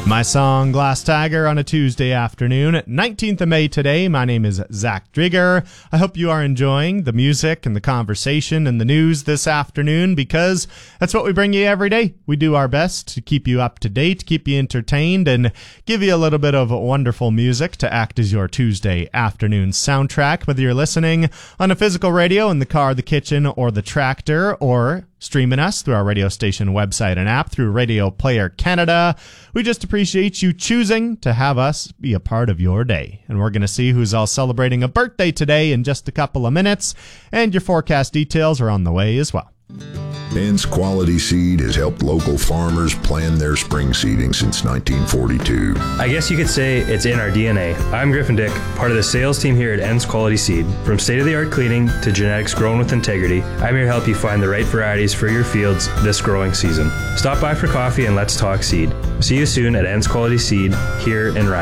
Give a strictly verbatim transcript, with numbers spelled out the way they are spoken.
My song Glass Tiger on a Tuesday afternoon, nineteenth of May today. My name is Zach Drigger. I hope you are enjoying the music and the conversation and the news this afternoon, because that's what we bring you every day. We do our best to keep you up to date, keep you entertained, and give you a little bit of wonderful music to act as your Tuesday afternoon soundtrack, whether you're listening on a physical radio in the car, the kitchen, or the tractor, or streaming us through our radio station website and app through Radio Player Canada. We just appreciate you choosing to have us be a part of your day. And we're going to see who's all celebrating a birthday today in just a couple of minutes. And your forecast details are on the way as well. Enns Quality Seed has helped local farmers plan their spring seeding since nineteen forty-two. I guess you could say it's in our D N A. I'm Griffin Dick, part of the sales team here at Enns Quality Seed. From state-of-the-art cleaning to genetics grown with integrity, I'm here to help you find the right varieties for your fields this growing season. Stop by for coffee and let's talk seed. See you soon at Enns Quality Seed here in Ryan.